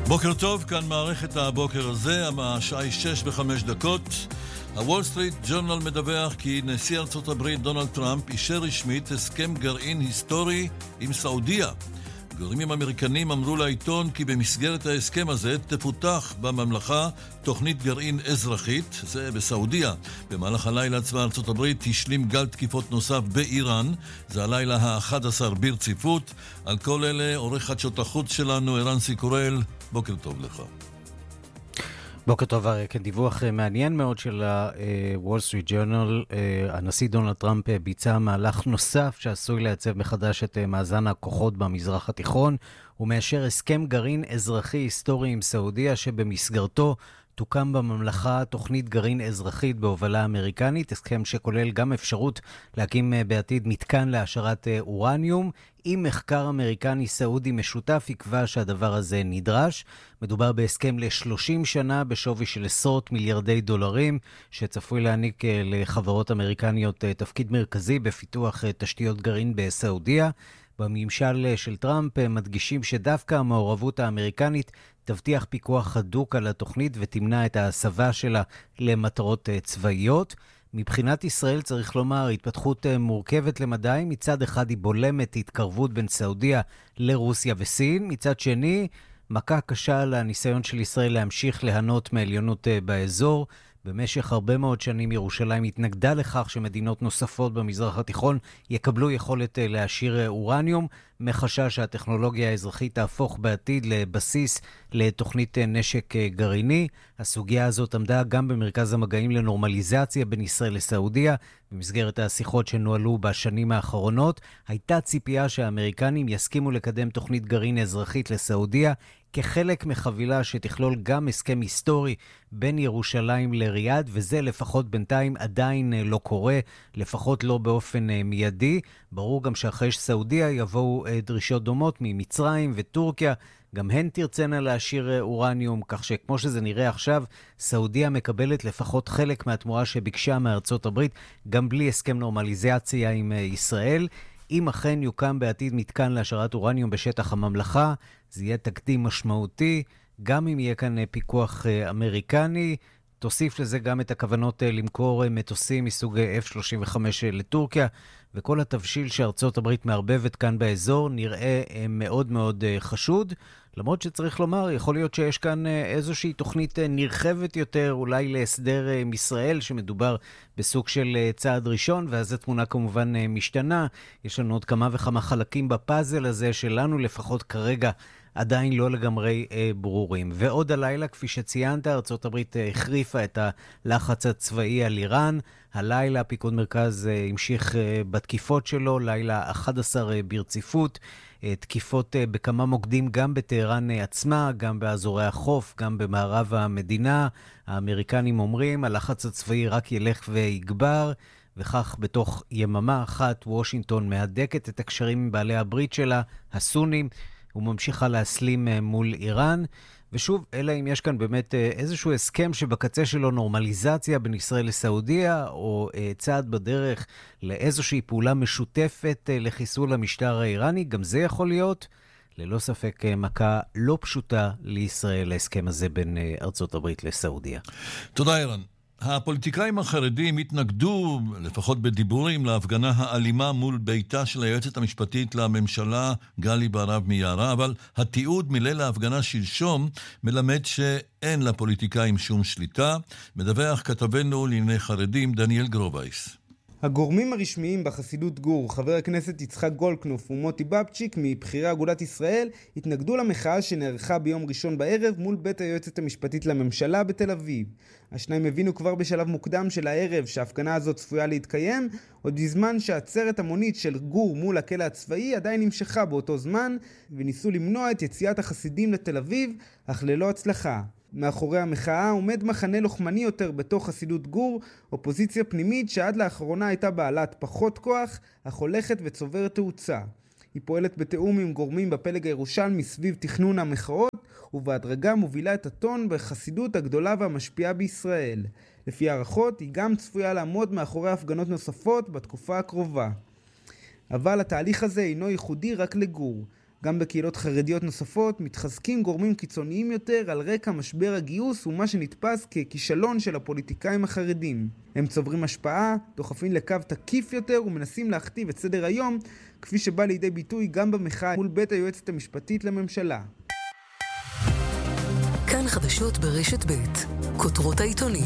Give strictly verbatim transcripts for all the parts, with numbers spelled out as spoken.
בוקר טוב, כאן מערכת הבוקר הזה, השעה היא שש וחמש דקות. הוול סטריט ג'ורנל מדווח כי נשיא ארצות הברית דונלד טראמפ אישר רשמית הסכם גרעין היסטורי עם סעודיה. גורמים אמריקנים אמרו לעיתון כי במסגרת ההסכם הזה תפותח בממלכה תוכנית גרעין אזרחית, זה בסעודיה. במהלך הלילה צבא ארצות הברית השלים גל תקיפות נוסף באיראן, זה הלילה ה-אחד עשר ברציפות. על כל אלה עורך חדשות החוץ שלנו ערן סיקורל, בוקר טוב לך. בוקר טוב, כן, דיווח מעניין מאוד של ה-Wall Street Journal. הנשיא דונלד טראמפ ביצע מהלך נוסף שעשוי לייצב מחדש את מאזן הכוחות במזרח התיכון. הוא מאשר הסכם גרעין אזרחי היסטורי עם סעודיה שבמסגרתו תוקם בממלכה תוכנית גרעין אזרחית בהובלה אמריקנית, הסכם שכולל גם אפשרות להקים בעתיד מתקן להעשרת אורניום. אם מחקר אמריקני סעודי משותף יקבע שהדבר הזה נדרש. מדובר בהסכם ל-שלושים שנה בשווי של עשרות מיליארדי דולרים, שצפוי להעניק לחברות אמריקניות תפקיד מרכזי בפיתוח תשתיות גרעין בסעודיה. בממשל של טראמפ מדגישים שדווקא המעורבות האמריקנית תבטיח פיקוח הדוק על התוכנית ותמנע את ההסבה שלה למטרות צבאיות. מבחינת ישראל צריך לומר, התפתחות מורכבת למדי. מצד אחד היא בולמת התקרבות בין סעודיה לרוסיה וסין, מצד שני מכה קשה לניסיון של ישראל להמשיך ליהנות מעליונות באזור. במשך הרבה מאוד שנים ירושלים התנגדה לכך שמדינות נוספות במזרח התיכון יקבלו יכולת להשאיר אורניום, מחשש שהטכנולוגיה האזרחית תהפוך בעתיד לבסיס לתוכנית נשק גרעיני. הסוגיה הזאת עמדה גם במרכז המגעים לנורמליזציה בין ישראל לסעודיה. במסגרת השיחות שנועלו בשנים האחרונות הייתה ציפייה שהאמריקנים יסכימו לקדם תוכנית גרעין אזרחית לסעודיה כחלק מחבילה שתכלול גם הסכם היסטורי בין ירושלים לריאד, וזה לפחות בינתיים עדיין לא קורה, לפחות לא באופן מיידי. ברור גם שאחרי סעודיה יבואו דרישות דומות ממצרים וטורקיה, גם הן תרצנה להשאיר אורניום, כך שכמו שזה נראה עכשיו, סעודיה מקבלת לפחות חלק מהתמורה שביקשה מארצות הברית, גם בלי הסכם נורמליזציה עם ישראל. אם אכן יוקם בעתיד מתקן להשארת אורניום בשטח הממלכה, זה יהיה תקדים משמעותי, גם אם יהיה כאן פיקוח אמריקני. תוסיף לזה גם את הכוונות למכור מטוסים מסוג אף שלושים וחמש לטורקיה, וכל התבשיל שארצות הברית מערבבת כאן באזור נראה מאוד מאוד חשוד. למרות שצריך לומר, יכול להיות שיש כאן איזושהי תוכנית נרחבת יותר, אולי להסדר עם ישראל, שמדובר בסוג של צעד ראשון, ואז התמונה כמובן משתנה. יש לנו עוד כמה וכמה חלקים בפאזל הזה, שלנו לפחות כרגע עדיין לא לגמרי אה, ברורים. ועוד הלילה, כפי שציינת, ארצות הברית אה, החריפה את הלחץ הצבאי על איראן. הלילה פיקוד מרכז אה, המשיך אה, בתקיפות שלו, לילה אחד עשר אה, ברציפות, אה, תקיפות אה, בכמה מוקדים גם בטהרן אה, עצמה, גם באזורי החוף, גם במערב המדינה. האמריקנים אומרים, הלחץ הצבאי רק ילך ויגבר, וכך בתוך יממה אחת וושינגטון מהדקת את הקשרים עם בעלי הברית שלה, הסונים, הוא ממשיכה להסלים מול איראן, ושוב, אלא אם יש כאן באמת איזשהו הסכם שבקצה שלו נורמליזציה בין ישראל לסעודיה, או צעד בדרך לאיזושהי פעולה משותפת לחיסול המשטר האיראני, גם זה יכול להיות, ללא ספק, מכה לא פשוטה לישראל, ההסכם הזה בין ארצות הברית לסעודיה. תודה אירן. הפוליטיקאים החרדים התנגדו, לפחות בדיבורים, להפגנה האלימה מול ביתה של היועצת המשפטית לממשלה גלי בהרב מיארה, אבל התיעוד מליל ההפגנה שלשום מלמד שאין לפוליטיקאים שום שליטה. מדווח כתבנו לענייני חרדים דניאל גרובייס. הגורמים הרשמיים בחסידות גור, חבר הכנסת יצחק גולדקנופ ומוטי בבצ'יק מבחירי אגודת ישראל, התנגדו למחאה שנערכה ביום ראשון בערב מול בית היועצת המשפטית לממשלה בתל אביב. השניים הבינו כבר בשלב מוקדם של הערב שההפגנה הזאת צפויה להתקיים, עוד בזמן שהעצרת המונית של גור מול הכלא הצבאי עדיין נמשכה באותו זמן, וניסו למנוע את יציאת החסידים לתל אביב, אך ללא הצלחה. מאחורי המחאה עומד מחנה לוחמני יותר בתוך חסידות גור, אופוזיציה פנימית שעד לאחרונה הייתה בעלת פחות כוח, אך הולכת וצוברת תאוצה. היא פועלת בתאום עם גורמים בפלג הירושלמי סביב תכנון המחאות, ובהדרגה מובילה את הטון בחסידות הגדולה והמשפיעה בישראל. לפי הערכות, היא גם צפויה לעמוד מאחורי הפגנות נוספות בתקופה הקרובה. אבל התהליך הזה אינו ייחודי רק לגור. גם בקהילות חרדיות נוספות מתחזקים גורמים קיצוניים יותר על רקע משבר הגיוס ומה שנתפס ככישלון של הפוליטיקאים החרדים. הם צוברים השפעה, דוחפים לקו תקיף יותר ומנסים להכתיב את סדר היום, כפי שבא לידי ביטוי גם במחאה מול בית היועצת המשפטית לממשלה. כאן חדשות ברשת ב' כותרות העיתונים.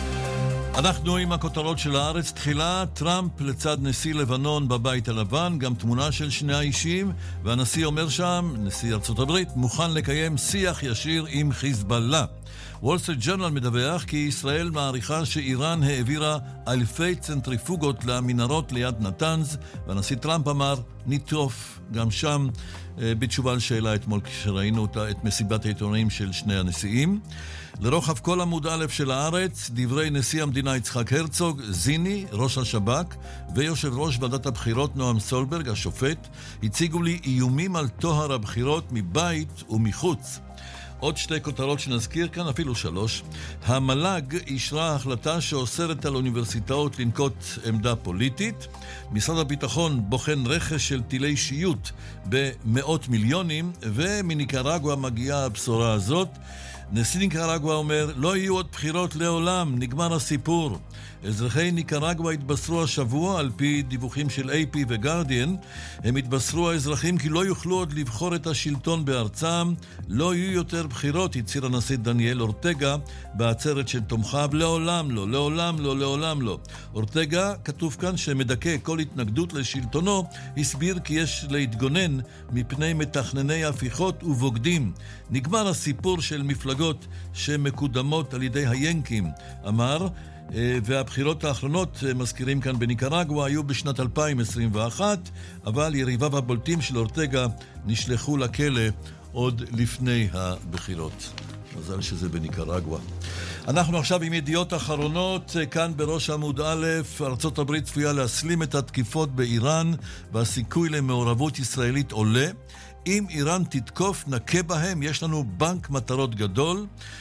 אנחנו עם הכותרות של הארץ. תחילה, טראמפ לצד נשיא לבנון בבית הלבן, גם תמונה של שני האישים, והנשיא אומר שם, נשיא ארצות הברית, מוכן לקיים שיח ישיר עם חיזבאללה. וול סטריט ג'ורנל מדווח כי ישראל מעריכה שאיראן העבירה אלפי צנטריפוגות למנהרות ליד נתנז, והנשיא טראמפ אמר, נטרוף גם שם, בתשובה על שאלה אתמול כשראינו את מסיבת העיתונאים של שני הנשיאים. לרוחב כל עמוד א' של הארץ, דברי נשיא המדינה יצחק הרצוג, זיני, ראש השב"כ, ויושב ראש ועדת הבחירות נועם סולברג, השופט, הציגו לי איומים על טוהר הבחירות מבית ומחוץ. עוד שתי כותרות שנזכיר כאן, אפילו שלוש. המל"ג אישרה החלטה שאוסרת על אוניברסיטאות לנקוט עמדה פוליטית. משרד הביטחון בוחן רכש של טילי שיוט במאות מיליונים, ומניקרגואה מגיעה הבשורה הזאת. נשיא ניקרגואה אומר, לא יהיו עוד בחירות לעולם, נגמר הסיפור. אזרחי ניקרגואה התבשרו השבוע, על פי דיווחים של איי פי וגרדיאן, הם התבשרו האזרחים כי לא יוכלו עוד לבחור את השלטון בארצם, לא יהיו יותר בחירות, הצהיר הנשיא דניאל אורטגה, בעצרת של תומכיו, לעולם לא, לעולם לא, לעולם לא. אורטגה, כתוב כאן שמדכא כל התנגדות לשלטונו, הסביר כי יש להתגונן מפני מתכנני הפיכות ובוגדים. נגמר הסיפור של מפלגות שמקודמות על ידי היינקים, אמר, והבחירות האחרונות, מזכירים כאן בניקרגואה, היו בשנת אלפיים עשרים ואחת, אבל יריביו הבולטים של אורטגה נשלחו לכלא עוד לפני הבחירות. מזל שזה בניקרגואה. אנחנו עכשיו עם ידיעות אחרונות, כאן בראש עמוד א', ארצות הברית צפויה להסלים את התקיפות באיראן, והסיכוי למעורבות ישראלית עולה. אם איראן תתקוף, נקה בהם, יש לנו בנק מטרות גדול.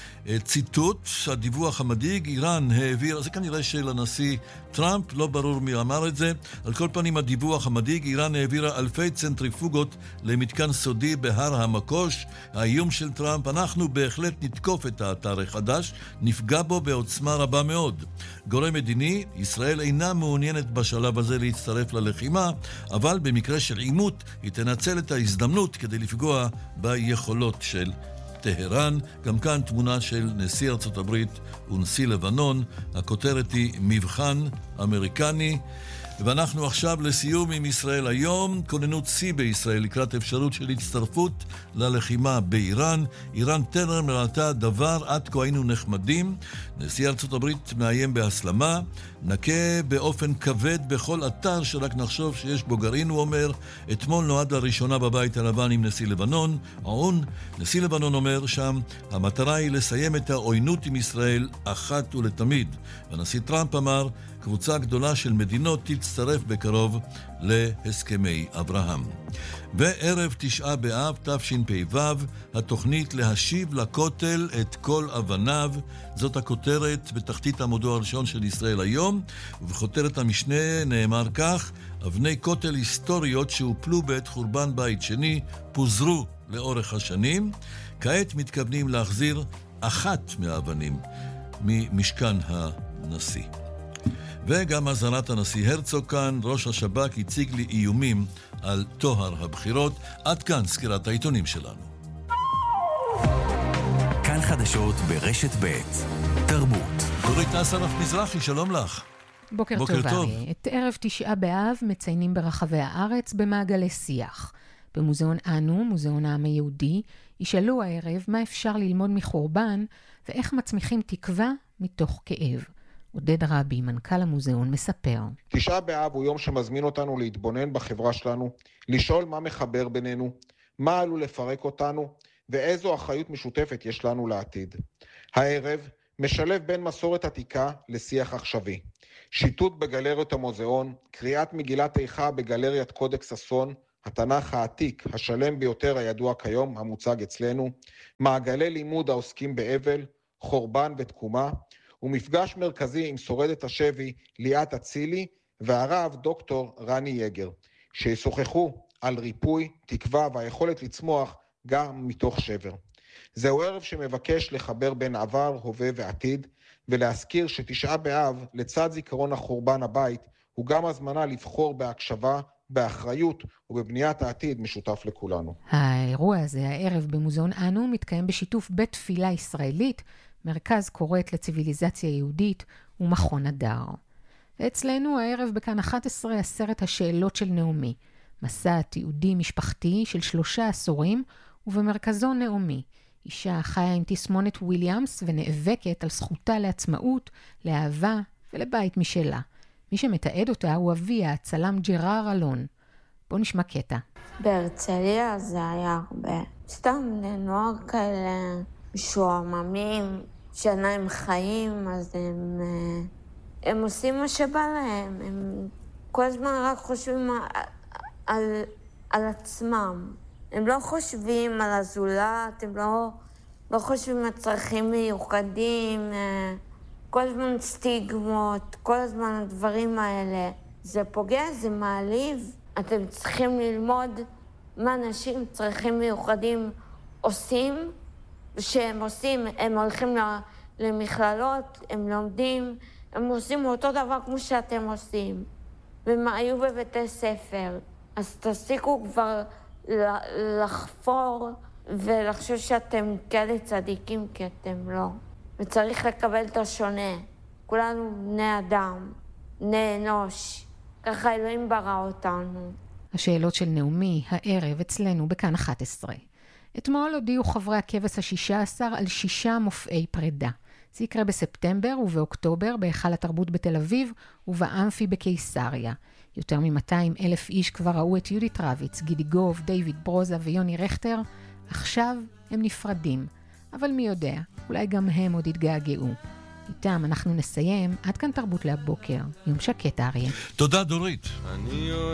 ציטוט, הדיווח המדאיג, איראן העביר, זה כנראה של הנשיא טראמפ, לא ברור מי אמר את זה, על כל פנים הדיווח המדאיג, איראן העבירה אלפי צנטריפוגות למתקן סודי בהר המקוש. האיום של טראמפ, אנחנו בהחלט נתקוף את האתר החדש, נפגע בו בעוצמה רבה מאוד. גורם מדיני, ישראל אינה מעוניינת בשלב הזה להצטרף ללחימה, אבל במקרה של עימות היא תנצל את ההזדמנות כדי לפגוע ביכולות של טהרן. גם כאן תמונה של נשיא ארצות הברית ונשיא לבנון, הכותרת היא מבחן אמריקני. ואנחנו עכשיו לסיום עם ישראל היום, כוננות שיא בישראל לקראת אפשרות של הצטרפות ללחימה באיראן. איראן טרם ראתה דבר, עד כה היינו נחמדים. נשיא ארצות הברית מאיים בהסלמה, נקה באופן כבד בכל אתר שרק נחשוב שיש בו גרעין, הוא אומר. אתמול נועד לראשונה בבית הלבן עם נשיא לבנון, עון. נשיא לבנון אומר שם, המטרה היא לסיים את העוינות עם ישראל אחת ולתמיד. והנשיא טראמפ אמר, קבוצה גדולה של מדינות תצטרף בקרוב להסכמי אברהם. וערב תשעה באב תשפ"ו, התוכנית להשיב לכותל את כל אבניו, זאת הכותרת בתחתית עמודו הראשון של ישראל היום, ובכותרת המשנה נאמר כך, אבני כותל היסטוריות שהופלו בעת חורבן בית שני פוזרו לאורך השנים, כעת מתכוונים להחזיר אחת מהאבנים ממשכן הנשיא. וגם הזנת הנשיא הרצוג כאן, ראש השב"כ הציג לי איומים על טוהר הבחירות. עד כאן סקירת העיתונים שלנו. כאן חדשות ברשת ב' תרבות. דורית אסרף מזרחי, שלום לך. בוקר, בוקר טוב, טוב. אריה. את ערב תשעה באב מציינים ברחבי הארץ במעגלי שיח. במוזיאון אנו, מוזיאון העם היהודי, ישאלו הערב מה אפשר ללמוד מחורבן ואיך מצמיחים תקווה מתוך כאב. עודד רבי, מנכ"ל המוזיאון, מספר. תשעה באב הוא יום שמזמין אותנו להתבונן בחברה שלנו, לשאול מה מחבר בינינו, מה עלול לפרק אותנו, ואיזו אחריות משותפת יש לנו לעתיד. הערב משלב בין מסורת עתיקה לשיח עכשווי. שיטוט בגלריות המוזיאון, קריאת מגילת איכה בגלריית קודקס אסון, התנ"ך העתיק, השלם ביותר הידוע כיום, המוצג אצלנו, מעגלי לימוד העוסקים באבל, חורבן ותקומה, ומפגש מרכזי עם שורדת השבי ליאת אצילי והרב דוקטור רני יגר, שישוחחו על ריפוי, תקווה והיכולת לצמוח גם מתוך שבר. זהו ערב שמבקש לחבר בין עבר, הווה ועתיד, ולהזכיר שתשעה באב, לצד זיכרון החורבן הבית, הוא גם הזמנה לבחור בהקשבה, באחריות ובבניית העתיד משותף לכולנו. האירוע הזה, הערב במוזיאון אנו, מתקיים בשיתוף בית תפילה ישראלית, מרכז קוראת לציביליזציה יהודית ומכון הדר. ואצלנו הערב בכאן אחת עשרה הסרט השאלות של נעמי, מסע תיעודי משפחתי של שלושה עשורים, ובמרכזו נעמי, אישה חיה עם תסמונת וויליאמס ונאבקת על זכותה לעצמאות, לאהבה ולבית משלה. מי שמתעד אותה הוא אביה, הצלם ג'רר אלון. בוא נשמע קטע. בהרצליה זה היה הרבה. סתם בני נוער כאלה משועממים, שנה הם חיים, אז הם, הם עושים מה שבא להם. הם כל הזמן רק חושבים על, על, על עצמם. הם לא חושבים על הזולת, הם לא, לא חושבים על צרכים מיוחדים, כל הזמן סטיגמות, כל הזמן הדברים האלה. זה פוגע, זה מעליב. אתם צריכים ללמוד מה אנשים צרכים מיוחדים עושים, שהם עושים, הם הולכים למכללות, הם לומדים, הם עושים אותו דבר כמו שאתם עושים. והם היו בבתי ספר. אז תפסיקו כבר לחפור ולחשוב שאתם כאלה צדיקים, כי אתם לא. וצריך לקבל את השונה. כולנו בני אדם, בני אנוש. ככה אלוהים ברא אותנו. השאלות של נעמי, הערב אצלנו בכאן אחת עשרה. אתמול הודיעו חברי הכבש השישה עשר על שישה מופעי פרידה. זה יקרה בספטמבר ובאוקטובר בהיכל התרבות בתל אביב ובאמפי בקיסריה. יותר מ-מאתיים אלף איש כבר ראו את יהודית רביץ, גידי גוב, דיוויד ברוזה ויוני רכטר. עכשיו הם נפרדים. אבל מי יודע, אולי גם הם עוד יתגעגעו. איתם אנחנו נסיים. עד כאן תרבות להבוקר. יום שקט, אריה. תודה, דורית.